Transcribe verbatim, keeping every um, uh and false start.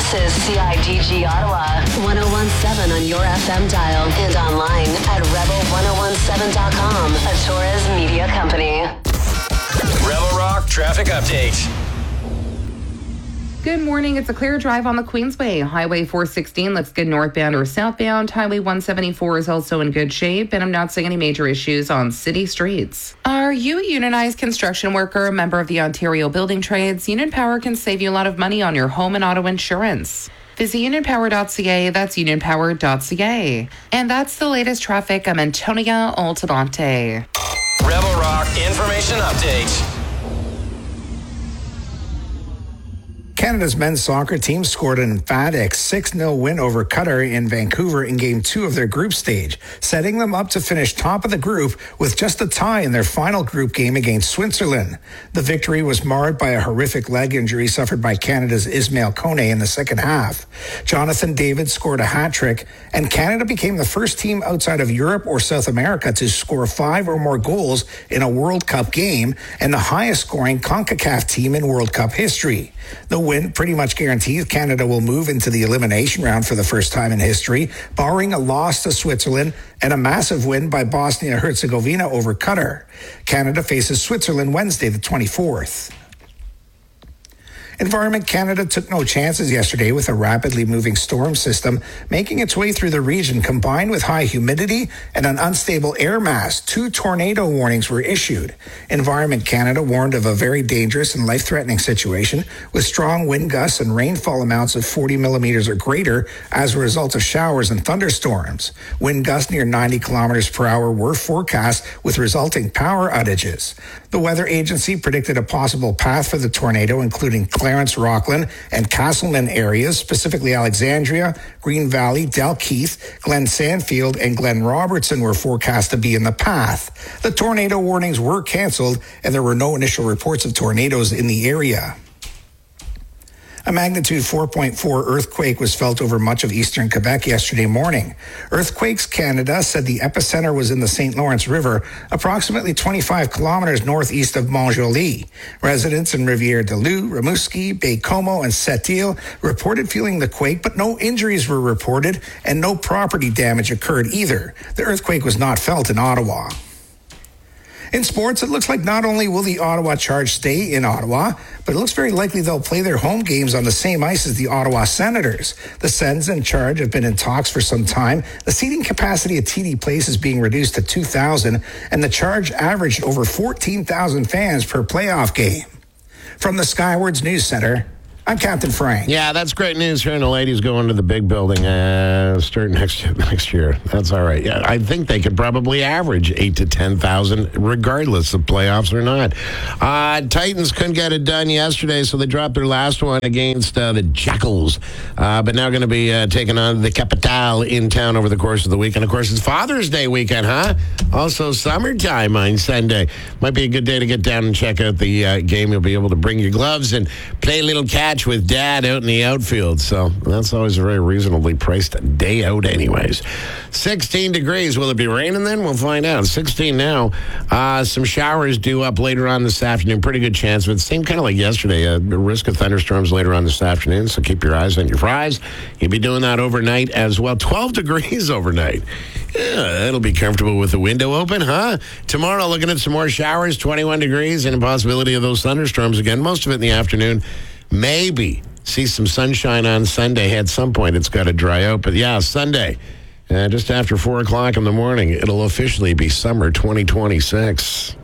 This is C I D G Ottawa, one oh one point seven on your F M dial and online at rebel ten seventeen dot com, a Torres media company. Rebel Rock Traffic Update. Good morning. It's a clear drive on the Queensway. Highway four sixteen looks good northbound or southbound. Highway one seventy-four is also in good shape, and I'm not seeing any major issues on city streets. Are you a unionized construction worker, a member of the Ontario Building Trades? Union Power can save you a lot of money on your home and auto insurance. Visit union power dot c a. That's union power dot c a. And that's the latest traffic. I'm Antonia Altamonte. Rebel Rock Information Update. Canada's men's soccer team scored an emphatic six nil win over Qatar in Vancouver in Game two of their group stage, setting them up to finish top of the group with just a tie in their final group game against Switzerland. The victory was marred by a horrific leg injury suffered by Canada's Ismail Kone in the second half. Jonathan David scored a hat-trick, and Canada became the first team outside of Europe or South America to score five or more goals in a World Cup game, and the highest-scoring CONCACAF team in World Cup history. The win pretty much guarantees Canada will move into the elimination round for the first time in history, barring a loss to Switzerland and a massive win by Bosnia-Herzegovina over Qatar. Canada faces Switzerland Wednesday, the twenty-fourth. Environment Canada took no chances yesterday with a rapidly moving storm system making its way through the region, combined with high humidity and an unstable air mass. Two tornado warnings were issued. Environment Canada warned of a very dangerous and life-threatening situation with strong wind gusts and rainfall amounts of forty millimeters or greater as a result of showers and thunderstorms. Wind gusts near ninety kilometers per hour were forecast with resulting power outages. The weather agency predicted a possible path for the tornado, including Clarence, Rockland, and Castleman areas, specifically Alexandria, Green Valley, Dalkeith, Glen Sandfield, and Glen Robertson were forecast to be in the path. The tornado warnings were canceled, and there were no initial reports of tornadoes in the area. A magnitude four point four earthquake was felt over much of eastern Quebec yesterday morning. Earthquakes Canada said the epicenter was in the Saint Lawrence River, approximately twenty-five kilometers northeast of Montjoly. Residents in Rivière-du-Loup, Rimouski, Baie-Comeau, and Sept-Îles reported feeling the quake, but no injuries were reported and no property damage occurred either. The earthquake was not felt in Ottawa. In sports, it looks like not only will the Ottawa Charge stay in Ottawa, but it looks very likely they'll play their home games on the same ice as the Ottawa Senators. The Sens and Charge have been in talks for some time. The seating capacity at T D Place is being reduced to two thousand, and the Charge averaged over fourteen thousand fans per playoff game. From the Skywards News Center, I'm Captain Frank. Yeah, that's great news. Hearing the ladies going to the big building uh, starting next next year. That's all right. Yeah, I think they could probably average eight to ten thousand, regardless of playoffs or not. Uh, Titans couldn't get it done yesterday, so they dropped their last one against uh, the Jackals. Uh, but now going to be uh, taking on the Capitale in town over the course of the weekend. Of course, it's Father's Day weekend, huh? Also, summertime on Sunday. Might be a good day to get down and check out the uh, game. You'll be able to bring your gloves and play a little catch with Dad out in the outfield. So that's always a very reasonably priced day out anyways. sixteen degrees. Will it be raining then? We'll find out. sixteen now. Uh, some showers due up later on this afternoon. Pretty good chance of it. Same kind of like yesterday. A risk of thunderstorms later on this afternoon. So keep your eyes on your fries. You'll be doing that overnight as well. twelve degrees overnight. Yeah, it'll be comfortable with the window open, huh? Tomorrow, looking at some more showers, twenty-one degrees, and a possibility of those thunderstorms again. Most of it in the afternoon. Maybe see some sunshine on Sunday. At some point, it's got to dry out. But yeah, Sunday, uh, just after four o'clock in the morning, it'll officially be summer twenty twenty-six.